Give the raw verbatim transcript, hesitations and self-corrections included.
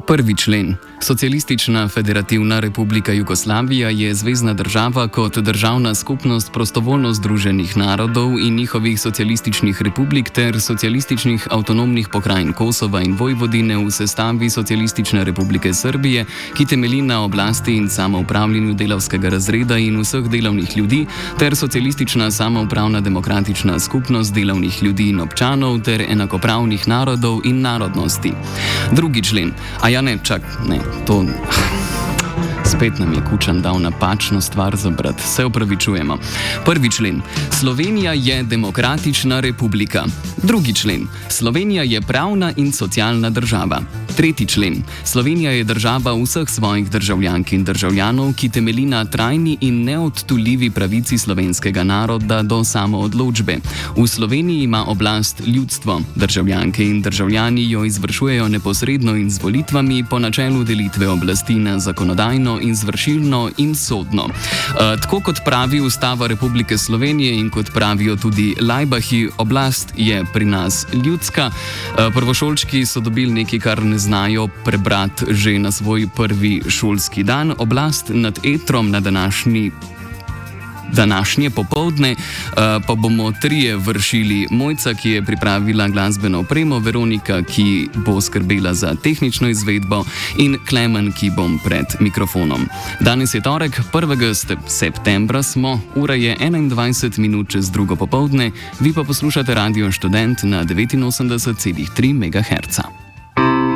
Prvi člen. Socialistična federativna republika Jugoslavija je zvezna država kot državna skupnost prostovoljno združenih narodov in njihovih socialističnih republik ter socialističnih avtonomnih pokrajin Kosova in Vojvodine v sestavi Socialistične republike Srbije, ki temelji na oblasti in samoupravljanju delavskega razreda in vseh delovnih ljudi, ter socialistična samoupravna demokratična skupnost delovnih ljudi in občanov ter enakopravnih narodov in narodnosti. Drugi člen. A ja ne, čak, ne. To... Spet nam je Kučan dal napačno stvar za brat. Se opravičujemo. Prvi člen. Slovenija je demokratična republika. Drugi člen. Slovenija je pravna in socialna država. Tretji člen. Slovenija je država vseh svojih državljank in državljanov, ki temelji na trajni in neodtuljivi pravici slovenskega naroda do samoodločbe. V Sloveniji ima oblast ljudstvo. Državljanke in državljani jo izvršujejo neposredno in z volitvami po načelu delitve oblasti na zakonodajno in izvršilno in sodno. E, tako kot pravi Ustava Republike Slovenije in kot pravijo tudi lajbahi, oblast je pri nas ljudska. E, prvošolčki so dobili nekaj, kar ne znajo prebrati že na svoj prvi šolski dan. Oblast nad etrom na današnji Današnje popoldne pa bomo trije vršili: Mojca, ki je pripravila glasbeno opremo, Veronika, ki bo skrbela za tehnično izvedbo, in Klemen, ki bom pred mikrofonom. Danes je torek, prvega septembra smo, ura je enaindvajset minut čez drugo popoldne, vi pa poslušate Radio Študent na devetinosemdeset celih tri megaherca.